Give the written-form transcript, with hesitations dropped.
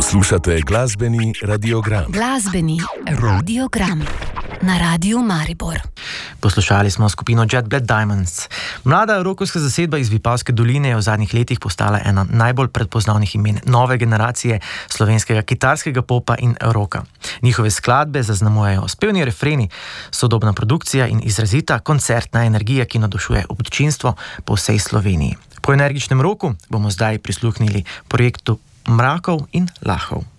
Poslušate glasbeni radiogram. Glasbeni radiogram na Radiu Maribor. Poslušali smo skupino Jet Black Diamonds. Mlada rockovska zasedba iz Vipavske doline je v zadnjih letih postala ena najbolj prepoznavnih imen nove generacije slovenskega kitarskega popa in rocka. Njihove skladbe zaznamujejo spevni refreni, sodobna produkcija in izrazita koncertna energija, ki navdušuje občinstvo po vsej Sloveniji. Po energičnem roku bomo zdaj prisluhnili projektu Mrakov in Lahov.